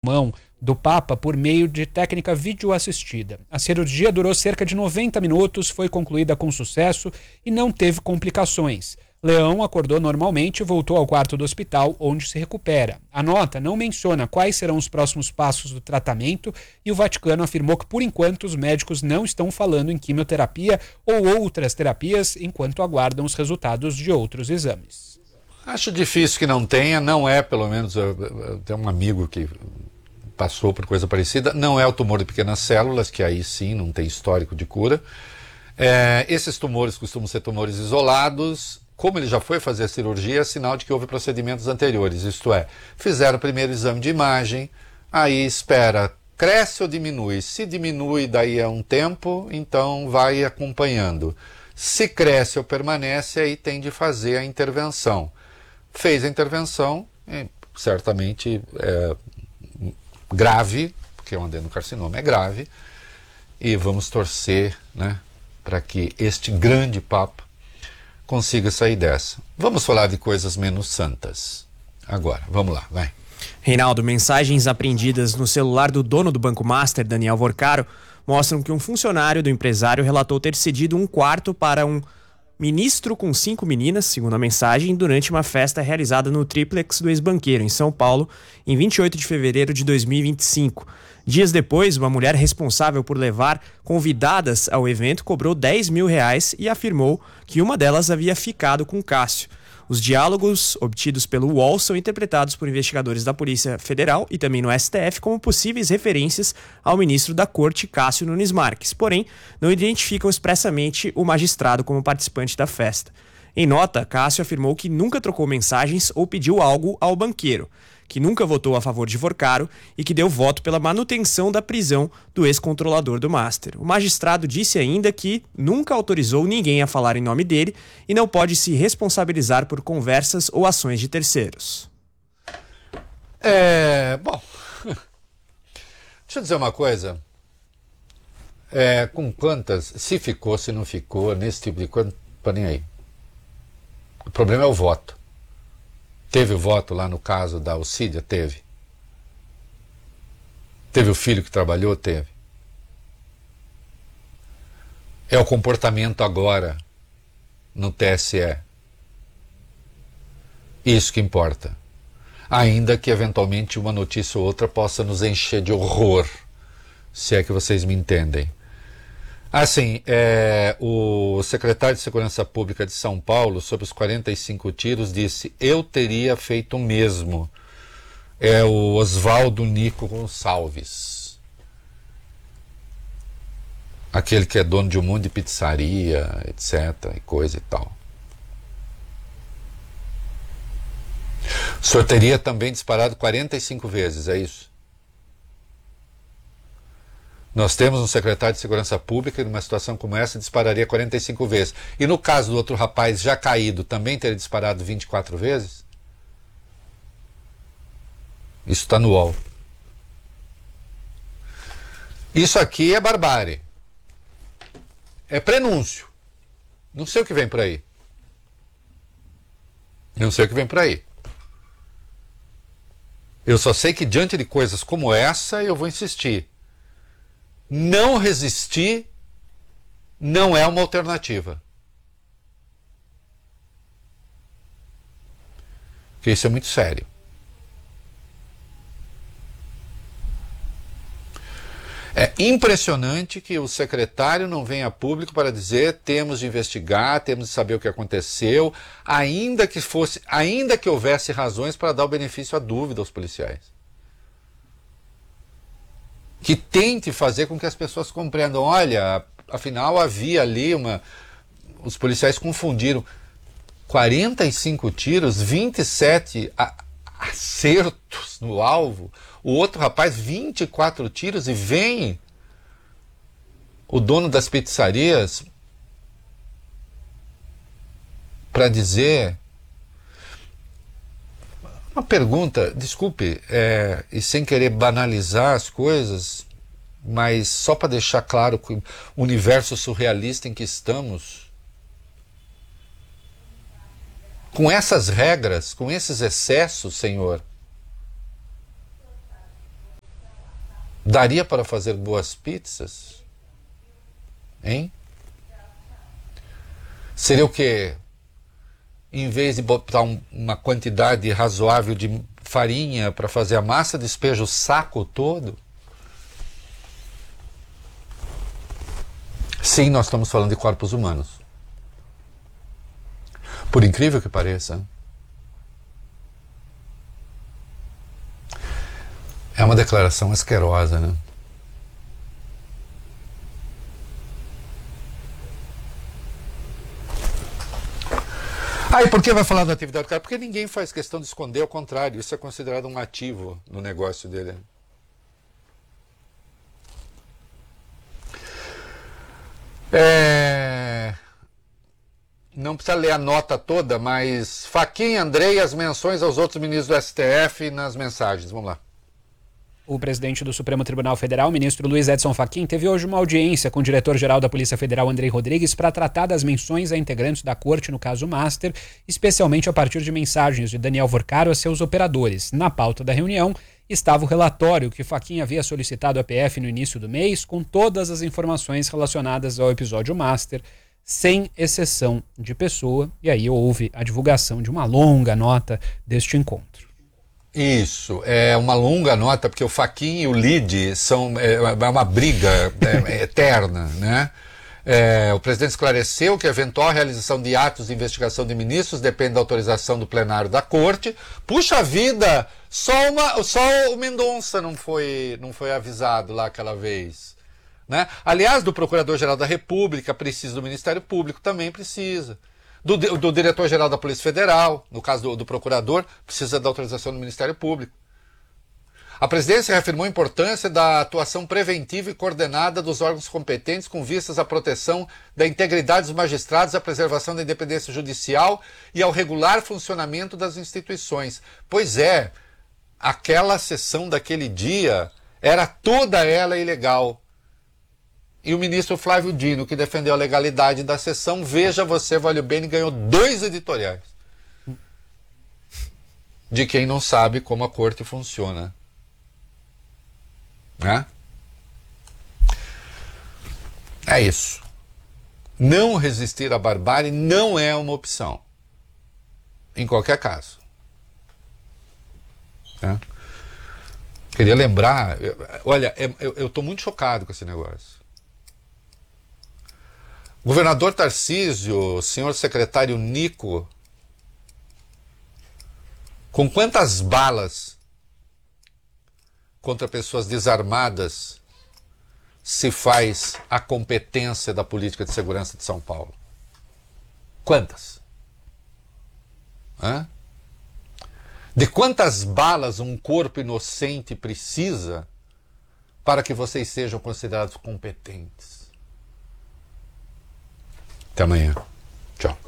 pulmão do Papa por meio de técnica videoassistida. A cirurgia durou cerca de 90 minutos, foi concluída com sucesso e não teve complicações. Leão acordou normalmente e voltou ao quarto do hospital, onde se recupera. A nota não menciona quais serão os próximos passos do tratamento e o Vaticano afirmou que, por enquanto, os médicos não estão falando em quimioterapia ou outras terapias enquanto aguardam os resultados de outros exames. Acho difícil que não tenha, não é, pelo menos, eu tenho um amigo que passou por coisa parecida, não é o tumor de pequenas células, que aí sim não tem histórico de cura. Esses tumores costumam ser tumores isolados. Como ele já foi fazer a cirurgia, é sinal de que houve procedimentos anteriores, isto é, fizeram o primeiro exame de imagem, aí espera, cresce ou diminui? Se diminui daí a um tempo, então vai acompanhando. Se cresce ou permanece, aí tem de fazer a intervenção. Fez a intervenção, certamente grave, porque um adenocarcinoma é grave, e vamos torcer, né, para que este grande Papa consiga sair dessa. Vamos falar de coisas menos santas. Agora, vamos lá, vai. Reinaldo, mensagens apreendidas no celular do dono do Banco Master, Daniel Vorcaro, mostram que um funcionário do empresário relatou ter cedido um quarto para um ministro com 5 meninas, segundo a mensagem, durante uma festa realizada no triplex do ex-banqueiro, em São Paulo, em 28 de fevereiro de 2025. Dias depois, uma mulher responsável por levar convidadas ao evento cobrou R$10 mil e afirmou que uma delas havia ficado com Cássio. Os diálogos obtidos pelo UOL são interpretados por investigadores da Polícia Federal e também no STF como possíveis referências ao ministro da Corte, Cássio Nunes Marques. Porém, não identificam expressamente o magistrado como participante da festa. Em nota, Cássio afirmou que nunca trocou mensagens ou pediu algo ao banqueiro, que nunca votou a favor de Vorcaro e que deu voto pela manutenção da prisão do ex-controlador do Master. O magistrado disse ainda que nunca autorizou ninguém a falar em nome dele e não pode se responsabilizar por conversas ou ações de terceiros. Bom, deixa eu dizer uma coisa. Com quantas, se ficou, se não ficou, nesse tipo de coisa, não nem aí. O problema é o voto. Teve o voto lá no caso da Alcídia? Teve. Teve o filho que trabalhou? Teve. É o comportamento agora no TSE. Isso que importa. Ainda que eventualmente uma notícia ou outra possa nos encher de horror, se é que vocês me entendem. Assim, o secretário de Segurança Pública de São Paulo, sobre os 45 tiros, disse: eu teria feito o mesmo. É o Oswaldo Nico Gonçalves. Aquele que é dono de um monte de pizzaria, etc, e coisa e tal. O senhor teria também disparado 45 vezes, é isso? Nós temos um secretário de Segurança Pública que numa situação como essa dispararia 45 vezes. E no caso do outro rapaz já caído, também teria disparado 24 vezes? Isso está no UOL. Isso aqui é barbárie. É prenúncio. Não sei o que vem por aí. Não sei o que vem por aí. Eu só sei que diante de coisas como essa eu vou insistir. Não resistir não é uma alternativa. Porque isso é muito sério. É impressionante que o secretário não venha a público para dizer: temos de investigar, temos de saber o que aconteceu, ainda que houvesse razões para dar o benefício à dúvida aos policiais. Que tente fazer com que as pessoas compreendam: olha, afinal havia ali os policiais confundiram 45 tiros, 27 acertos no alvo, o outro rapaz 24 tiros, e vem o dono das pizzarias para dizer... Uma pergunta, desculpe, e sem querer banalizar as coisas, mas só para deixar claro que o universo surrealista em que estamos, com essas regras, com esses excessos, senhor, Daria para fazer boas pizzas? Hein? Seria o quê? Em vez de botar uma quantidade razoável de farinha para fazer a massa, despeja o saco todo? Sim, nós estamos falando de corpos humanos. Por incrível que pareça, é uma declaração asquerosa, né? Ah, e por que vai falar da atividade do cara? Porque ninguém faz questão de esconder, ao contrário, isso é considerado um ativo no negócio dele. Não precisa ler a nota toda, mas Fachin, Andrei, as menções aos outros ministros do STF nas mensagens. Vamos lá. O presidente do Supremo Tribunal Federal, o ministro Luiz Edson Fachin, teve hoje uma audiência com o diretor-geral da Polícia Federal, Andrei Rodrigues, para tratar das menções a integrantes da corte no caso Master, especialmente a partir de mensagens de Daniel Vorcaro a seus operadores. Na pauta da reunião estava o relatório que Fachin havia solicitado à PF no início do mês, com todas as informações relacionadas ao episódio Master, sem exceção de pessoa, e aí houve a divulgação de uma longa nota deste encontro. Isso, é uma longa nota, porque o Fachin e o Lide é uma briga eterna, né? O presidente esclareceu que a eventual realização de atos de investigação de ministros depende da autorização do plenário da corte. Puxa vida, só o Mendonça não foi avisado lá aquela vez, né? Aliás, do Procurador-Geral da República precisa, do Ministério Público também precisa. Do Diretor-Geral da Polícia Federal, no caso do Procurador, precisa da autorização do Ministério Público. A presidência reafirmou a importância da atuação preventiva e coordenada dos órgãos competentes com vistas à proteção da integridade dos magistrados, à preservação da independência judicial e ao regular funcionamento das instituições. Pois é, aquela sessão daquele dia era toda ela ilegal. E o ministro Flávio Dino, que defendeu a legalidade da sessão, veja você, vale o bem, ganhou 2 editoriais. De quem não sabe como a corte funciona. Né? É isso. Não resistir à barbárie não é uma opção. Em qualquer caso. Né? Queria lembrar... Olha, eu estou muito chocado com esse negócio. O governador Tarcísio, o senhor secretário Nico, com quantas balas contra pessoas desarmadas se faz a competência da política de segurança de São Paulo? Quantas? Hã? De quantas balas um corpo inocente precisa para que vocês sejam considerados competentes? Até amanhã. Tchau.